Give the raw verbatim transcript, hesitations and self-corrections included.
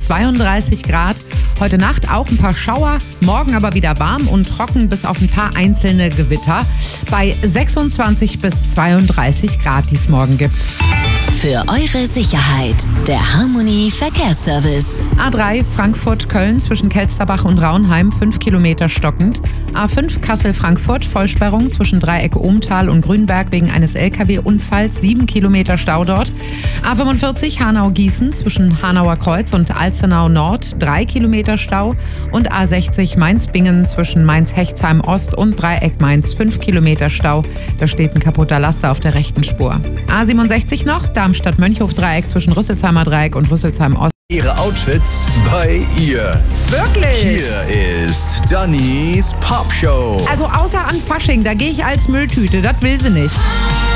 zweiunddreißig Grad. Heute Nacht auch ein paar Schauer, morgen aber wieder warm und trocken bis auf ein paar einzelne Gewitter. Bei sechsundzwanzig bis zweiunddreißig Grad, die es morgen gibt. Für eure Sicherheit, der Harmony Verkehrsservice. A drei Frankfurt-Köln zwischen Kelsterbach und Raunheim, fünf Kilometer stockend. A fünf Kassel-Frankfurt, Vollsperrung zwischen Dreieck Ohmtal und Grünberg wegen eines L K W-Unfalls, sieben Kilometer Stau dort. A fünfundvierzig Hanau-Gießen zwischen Hanauer Kreuz und Alzenau Nord, drei Kilometer Stau. Und A sechzig Mainz-Bingen zwischen Mainz-Hechtsheim Ost und Dreieck Mainz, fünf Kilometer Stau. Da steht ein kaputter Laster auf der rechten Spur. A siebenundsechzig noch, Darmstadt-Mönchhof-Dreieck zwischen Rüsselsheimer Dreieck und Rüsselsheim Ost. Ihre Outfits bei ihr. Wirklich? Hier ist Dannys Pop Show. Also außer an Fasching, da gehe ich als Mülltüte, das will sie nicht.